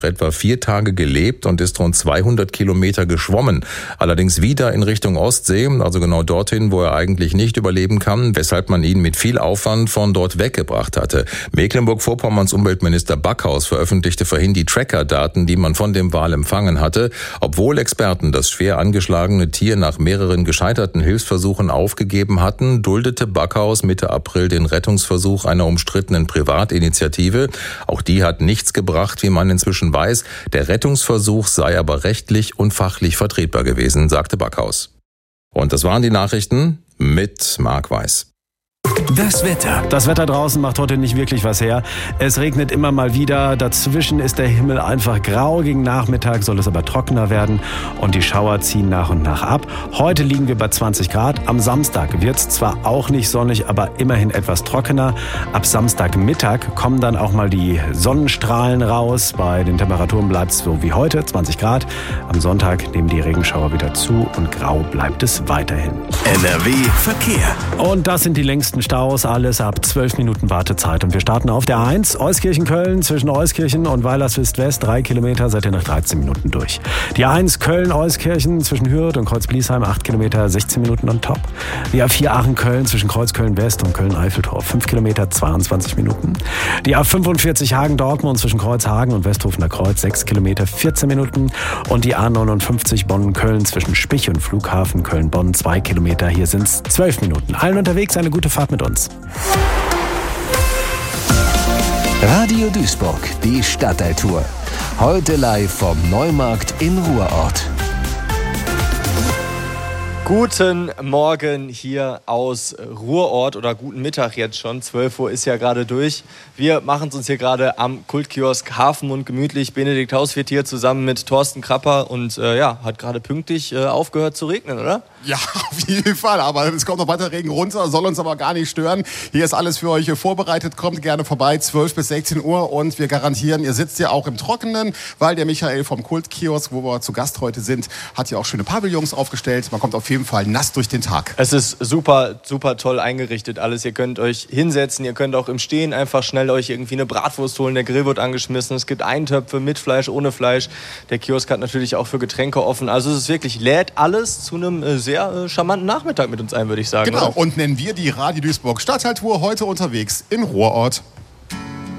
etwa 4 Tage gelebt und ist rund 200 Kilometer geschwommen. Allerdings wieder in Richtung Ostsee, also genau dorthin, wo er eigentlich nicht überleben kann, weshalb man ihn mit viel Aufwand von dort weggebracht hatte. Mecklenburg-Vorpommerns Umweltminister Backhaus veröffentlichte vorhin die Tracker-Daten, die man von dem Wal empfangen hatte. Obwohl Experten das schwer angeschlagene Tier nach mehreren gescheiterten Hilfsversuchen aufgegeben hatten, duldete Backhaus Mitte April den Rettungsversuch einer umstrittenen Privatinitiative. Auch die hat nichts gebracht, wie man inzwischen weiß. Der Rettungsversuch sei aber rechtlich und fachlich vertretbar gewesen, sagte Backhaus. Und das waren die Nachrichten mit Marc Weiß. Das Wetter. Das Wetter draußen macht heute nicht wirklich was her. Es regnet immer mal wieder. Dazwischen ist der Himmel einfach grau. Gegen Nachmittag soll es aber trockener werden und die Schauer ziehen nach und nach ab. Heute liegen wir bei 20 Grad. Am Samstag wird es zwar auch nicht sonnig, aber immerhin etwas trockener. Ab Samstagmittag kommen dann auch mal die Sonnenstrahlen raus. Bei den Temperaturen bleibt es so wie heute, 20 Grad. Am Sonntag nehmen die Regenschauer wieder zu und grau bleibt es weiterhin. NRW Verkehr. Und das sind die längsten Staus, alles ab 12 Minuten Wartezeit. Und wir starten auf der 1, Euskirchen-Köln, zwischen Euskirchen und Weilerswist-West, 3 Kilometer, seid ihr nach 13 Minuten durch. Die 1, Köln-Euskirchen, zwischen Hürth und Kreuz-Bliesheim, 8 Kilometer, 16 Minuten on top. Die A4 Aachen-Köln, zwischen Kreuz-Köln-West und Köln-Eiffeltor, 5 Kilometer, 22 Minuten. Die A45 Hagen-Dortmund, zwischen Kreuzhagen und Westhofener Kreuz, 6 Kilometer, 14 Minuten. Und die A59 Bonn-Köln, zwischen Spich und Flughafen Köln-Bonn, 2 Kilometer, hier sind es 12 Minuten. Allen unterwegs eine gute Fahrt mit uns. Radio Duisburg, die Stadtteiltour. Heute live vom Neumarkt in Ruhrort. Guten Morgen hier aus Ruhrort oder guten Mittag jetzt schon. 12 Uhr ist ja gerade durch. Wir machen es uns hier gerade am Kultkiosk Hafenmund gemütlich. Benedikt Hauswirt hier zusammen mit Thorsten Krapper und hat gerade pünktlich aufgehört zu regnen, oder? Ja, auf jeden Fall. Aber es kommt noch weiter Regen runter, soll uns aber gar nicht stören. Hier ist alles für euch vorbereitet. Kommt gerne vorbei, 12 bis 16 Uhr. Und wir garantieren, ihr sitzt ja auch im Trockenen, weil der Michael vom Kultkiosk, wo wir zu Gast heute sind, hat ja auch schöne Pavillons aufgestellt. Man kommt auf jeden Fall nass durch den Tag. Es ist super, super toll eingerichtet alles. Ihr könnt euch hinsetzen, ihr könnt auch im Stehen einfach schnell euch irgendwie eine Bratwurst holen. Der Grill wird angeschmissen. Es gibt Eintöpfe mit Fleisch, ohne Fleisch. Der Kiosk hat natürlich auch für Getränke offen. Also es ist wirklich, lädt alles zu einem sehr charmanten Nachmittag mit uns ein, würde ich sagen. Genau, oder? und nennen wir die Radio Duisburg Stadtteiltour heute unterwegs in Ruhrort.